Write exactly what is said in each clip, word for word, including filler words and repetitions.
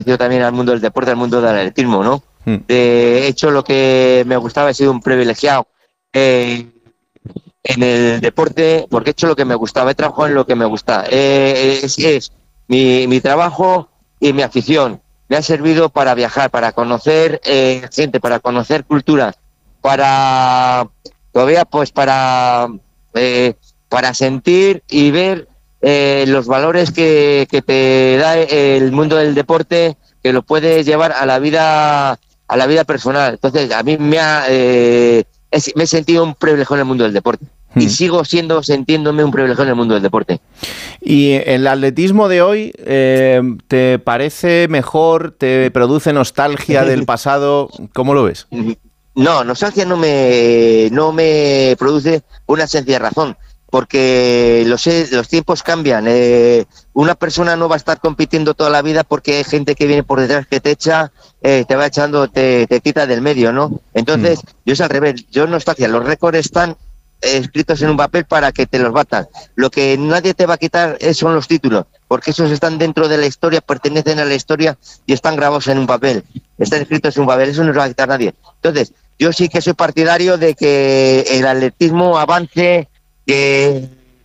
también al mundo del deporte, al mundo del atletismo, ¿no? Mm. He hecho lo que me gustaba, he sido un privilegiado eh, en el deporte, porque he hecho lo que me gustaba, he trabajado en lo que me gusta. Eh, es es mi, mi trabajo y mi afición. Me ha servido para viajar, para conocer eh, gente, para conocer culturas, para todavía pues para eh, para sentir y ver eh, los valores que, que te da el mundo del deporte, que lo puedes llevar a la vida a la vida personal. Entonces a mí me ha eh, es, me he sentido un privilegio en el mundo del deporte. Y sigo siendo, sintiéndome un privilegio en el mundo del deporte. ¿Y el atletismo de hoy eh, te parece mejor? ¿Te produce nostalgia del pasado? ¿Cómo lo ves? No, nostalgia no me, no me produce una sencilla razón, porque los, los tiempos cambian. Eh, una persona no va a estar compitiendo toda la vida porque hay gente que viene por detrás que te echa, eh, te va echando, te, te quita del medio, ¿no? Entonces, mm. yo es al revés, yo nostalgia, los récords están escritos en un papel para que te los batan. Lo que nadie te va a quitar son los títulos, porque esos están dentro de la historia, pertenecen a la historia y están grabados en un papel, están escritos en un papel, eso no los va a quitar nadie. Entonces, yo sí que soy partidario de que el atletismo avance, que,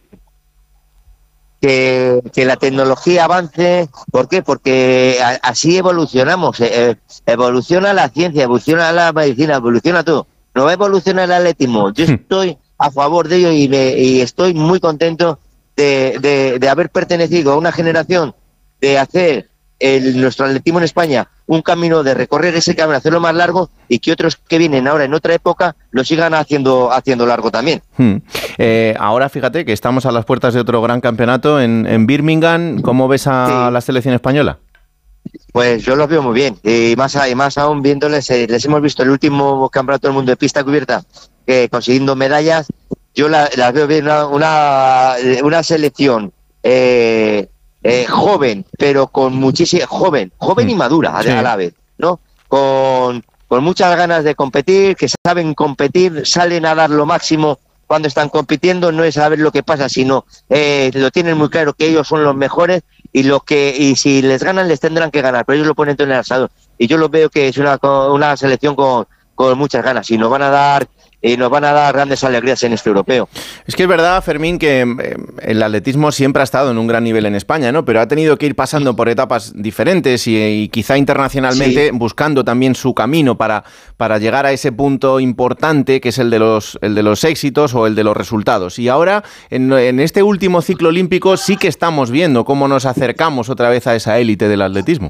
que, que la tecnología avance. ¿Por qué? Porque a, así evolucionamos, eh, evoluciona la ciencia, evoluciona la medicina, evoluciona todo. No va a evolucionar el atletismo. Yo estoy a favor de ello y, me, y estoy muy contento de, de, de haber pertenecido a una generación de hacer el, nuestro atletismo en España un camino, de recorrer ese camino, hacerlo más largo, y que otros que vienen ahora en otra época lo sigan haciendo haciendo largo también. Hmm. Eh, ahora fíjate que estamos a las puertas de otro gran campeonato en, en Birmingham. ¿Cómo ves a sí. la selección española? Pues yo los veo muy bien, y más, y más aún viéndoles, eh, les hemos visto el último campeonato del mundo de pista cubierta, eh, consiguiendo medallas. Yo la, las veo bien, una, una, una selección eh, eh, joven, pero con muchísima, joven, joven y madura sí. a la vez, ¿no? Con, con muchas ganas de competir, que saben competir, salen a dar lo máximo cuando están compitiendo, no es saber lo que pasa, sino eh, lo tienen muy claro que ellos son los mejores, y lo que y si les ganan les tendrán que ganar, pero ellos lo ponen todo en el asador, y yo lo veo que es una, una selección con, con muchas ganas, y nos van a dar y nos van a dar grandes alegrías en este europeo. Es que es verdad, Fermín, que eh, el atletismo siempre ha estado en un gran nivel en España, ¿no? Pero ha tenido que ir pasando por etapas diferentes y, y quizá internacionalmente sí. buscando también su camino para, para llegar a ese punto importante que es el de los, el de los éxitos o el de los resultados. Y ahora, en, en este último ciclo olímpico, sí que estamos viendo cómo nos acercamos otra vez a esa élite del atletismo.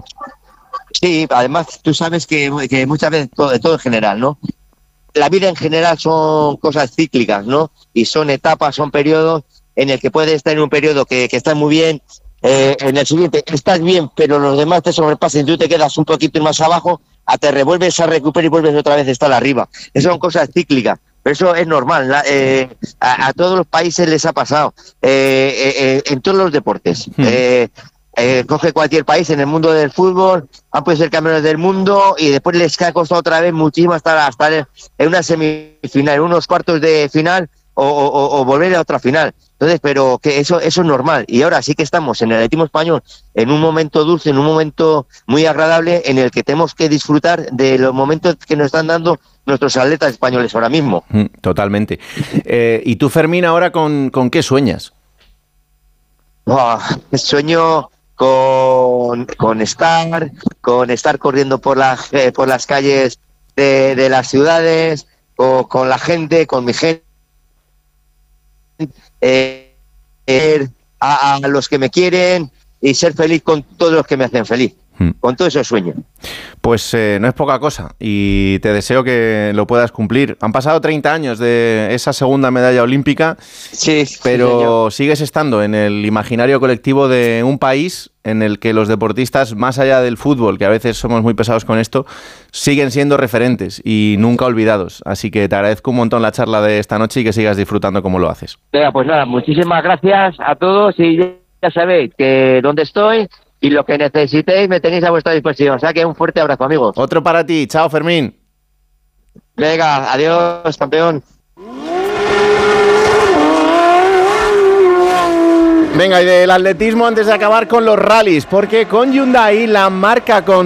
Sí, además tú sabes que, que muchas veces todo, todo en general, ¿no? La vida en general son cosas cíclicas, ¿no? Y son etapas, son periodos en el que puedes estar en un periodo que, que estás muy bien, eh, en el siguiente estás bien, pero los demás te sobrepasan y tú te quedas un poquito más abajo, a te revuelves a recuperar y vuelves otra vez a estar arriba. Esas son cosas cíclicas, pero eso es normal, la, eh, a, a todos los países les ha pasado, eh, eh, en todos los deportes. Hmm. Eh, Eh, coge cualquier país en el mundo del fútbol, han podido ser campeones del mundo y después les ha costado otra vez muchísimo estar, estar en una semifinal, en unos cuartos de final o, o, o volver a otra final. Entonces, pero que eso, eso es normal. Y ahora sí que estamos en el atletismo español en un momento dulce, en un momento muy agradable en el que tenemos que disfrutar de los momentos que nos están dando nuestros atletas españoles ahora mismo. Totalmente. Eh, ¿Y tú, Fermín, ahora con, con qué sueñas? Oh, sueño... Con, con estar, con estar corriendo por, la, eh, por las calles de, de las ciudades, o con la gente, con mi gente, eh, eh, a, a los que me quieren y ser feliz con todos los que me hacen feliz. Con todo eso sueño. Pues eh, no es poca cosa y te deseo que lo puedas cumplir. Han pasado treinta años de esa segunda medalla olímpica, sí, pero sí, sigues estando en el imaginario colectivo de un país en el que los deportistas, más allá del fútbol, que a veces somos muy pesados con esto, siguen siendo referentes y nunca olvidados. Así que te agradezco un montón la charla de esta noche y que sigas disfrutando como lo haces. Venga, pues nada, muchísimas gracias a todos y ya sabéis que dónde estoy. Y lo que necesitéis me tenéis a vuestra disposición. O sea que un fuerte abrazo, amigos. Otro para ti. Chao, Fermín. Venga, adiós, campeón. Venga, y del atletismo antes de acabar con los rallies, porque con Hyundai, la marca con